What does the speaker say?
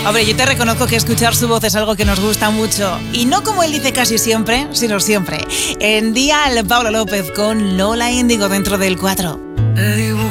Hombre, yo te reconozco que escuchar su voz es algo que nos gusta mucho. Y no como él dice casi siempre, sino siempre. En Dial, Pablo López con Lola Índigo dentro del 4.